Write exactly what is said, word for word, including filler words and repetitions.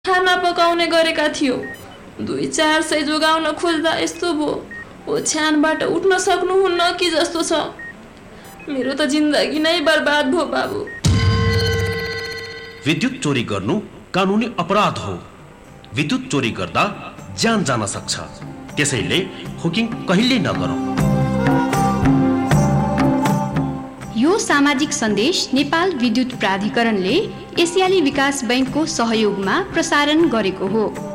खाना पकाउने गरेका थियो। दुई चार सय जोगाउन खोज्दा यस्तो भो ओछ्यानबाट उठ्न सक्नुहुन्न कि जस्तो छ। मेरो त जिन्दगी नै बर्बाद भो बाबु। विद्युत चोरी गर्नु कानुनी अपराध हो। विद्युत चोरी गर्दा ज्यान जान सक्छ। त्यसैले हुकिङ कहिल्यै नगरौँ। यो सामाजिक सन्देश नेपाल विद्युत प्राधिकरणले एसियाली विकास बैंकको सहयोगमा प्रसारण गरेको हो।